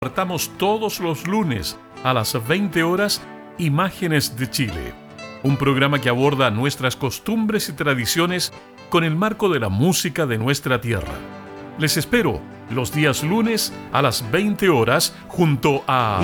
compartamos todos los lunes a las 20 horas Imágenes de Chile, un programa que aborda nuestras costumbres y tradiciones con el marco de la música de nuestra tierra. Les espero los días lunes a las 20 horas junto a